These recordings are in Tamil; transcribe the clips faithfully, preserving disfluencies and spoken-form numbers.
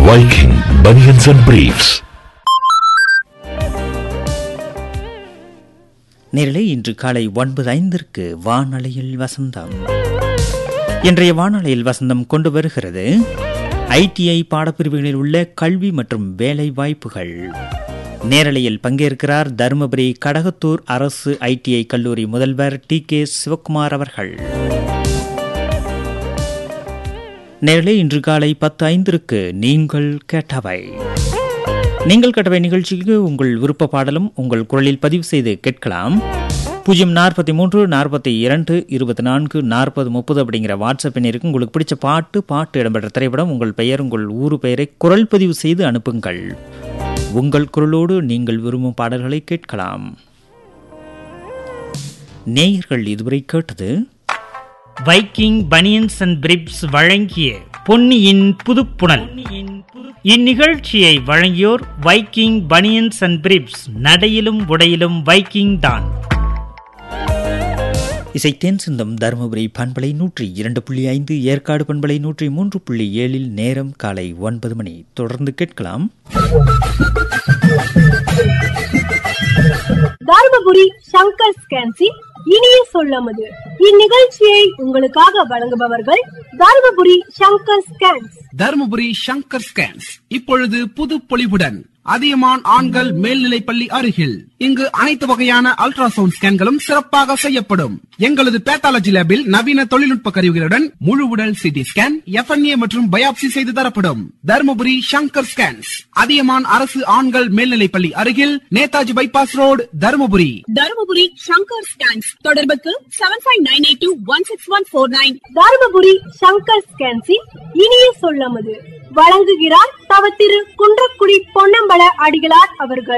Viking Bunions and Briefs. நேரிலே இன்று காலை ஒன்பது ஐந்திற்கு வானொலியில் வசந்தம். இன்றைய வானொலியில் வசந்தம் கொண்டு வருகிறது ஐடிஐ பாடப்பிரிவுகளில் உள்ள கல்வி மற்றும் வேலை வாய்ப்புகள். நேரலையில் பங்கேற்கிறார் தருமபுரி கடகத்தூர் அரசு ஐடிஐ கல்லூரி முதல்வர் டி கே சிவக்குமார் அவர்கள். நேரலை இன்று காலை பத்து ஐந்திற்கு நீங்கள் கேட்டவை. நீங்கள் கேட்டவை நிகழ்ச்சிக்கு உங்கள் விருப்ப பாடலும் உங்கள் குரலில் பதிவு செய்து கேட்கலாம். பூஜ்ஜியம் நாற்பத்தி மூன்று நாற்பத்தி இரண்டு இருபத்தி நான்கு நாற்பது முப்பது அப்படிங்கிற வாட்ஸ்அப் எண்ணிற்கு உங்களுக்கு பிடிச்ச பாட்டு பாட்டு இடம்பெற்ற திரைப்படம் உங்கள் பெயர் உங்கள் ஊர் பெயரை குரல் பதிவு செய்து அனுப்புங்கள். உங்கள் குரலோடு நீங்கள் விரும்பும் பாடல்களை கேட்கலாம். நேயர்கள் இதுவரை கேட்டது வைக்கிங் பனியன்ஸ் அண்ட் பிரிப்ஸ் வழங்கிய பொன்னியின் புதுப்புணல். இந்நிகழ்ச்சியை வழங்கியோர் வைக்கிங் பனியன்ஸ் அண்ட் பிரிப்ஸ். நடையிலும் உடையிலும் வைக்கிங் தான். இசை தேன் சிந்தம் தருமபுரி பண்பலை நூற்றி இரண்டு புள்ளி ஐந்து, ஏற்காடு பண்பலை நூற்றி மூன்று புள்ளி ஏழில் நேரம் காலை ஒன்பது மணி. தொடர்ந்து கேட்கலாம். தருமபுரி சங்கர் ஸ்கேன்சி இனிய சொல்லமது. இந்நிகழ்ச்சியை உங்களுக்காக வழங்குபவர்கள் தருமபுரி சங்கர் ஸ்கேன்ஸ். தருமபுரி சங்கர் ஸ்கேன்ஸ் இப்பொழுது புது பொலிவுடன் அதியமான் ஆண்கள் மேல்நிலைப் பள்ளி அருகில். இங்கு அனைத்து வகையான அல்ட்ராசவுண்ட் ஸ்கேன்களும் சிறப்பாக செய்யப்படும். எங்களது பேத்தாலஜி லேபில் நவீன தொழில்நுட்ப கருவிகளுடன் முழு உடல் சிடி ஸ்கேன், எஃப்என்ஏ மற்றும் பயாப்சி செய்து தரப்படும். தருமபுரி சங்கர் ஸ்கேன்ஸ், அதியமான் அரசு ஆண்கள் மேல்நிலைப் பள்ளி அருகில், Netaji bypass road, Dharmapuri. Dharmapuri Shankar scans. தொடர்புக்கு seven five nine eight two one six one four nine. Dharmapuri Shankar ஸ்கேன்சி இனிய சொல்லமது வழங்குகிறார் தவ திரு குன்றக்குடி பொன்னம்பல அடிகளார் அவர்கள்.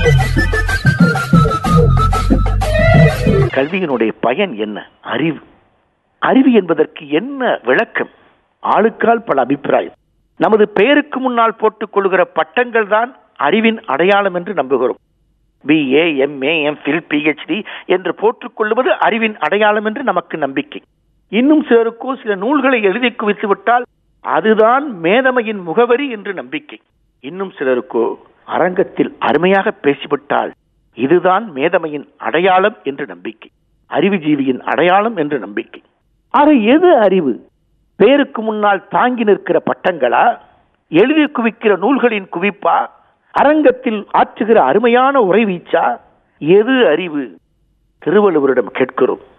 கல்வியினுடைய பயன் என்ன? அறிவு. அறிவு என்பதற்கு என்ன விளக்கம்? ஆளுக்கால் பல அபிப்பிராயம். நமது பெயருக்கு முன்னால் போட்டுக் கொள்கிற பட்டங்கள் தான் அறிவின் அடையாளம் என்று நம்புகிறோம். பிஏ, எம்ஏ, எம்ஃபில், பிஹெச்டி என்று போட்டுக் கொள்வது அறிவின் அடையாளம் என்று நமக்கு நம்பிக்கை. இன்னும் சிலருக்கோ சில நூல்களை எழுதி குவித்து விட்டால் அதுதான் மேதமையின் முகவரி என்று நம்பிக்கை. இன்னும் சிலருக்கோ அரங்கத்தில் அருமையாக பேசிவிட்டால் இதுதான் மேதமையின் அடையாளம் என்று நம்பிக்கை, அறிவுஜீவியின் அடையாளம் என்று நம்பிக்கை. ஆக எது அறிவு? பேருக்கு முன்னால் தாங்கி நிற்கிற பட்டங்களா, எழுதி குவிக்கிற நூல்களின் குவிப்பா, அரங்கத்தில் ஆற்றுகிற அருமையான உரை வீச்சா? எது அறிவு? திருவள்ளுவரிடம் கேட்கிறோம்.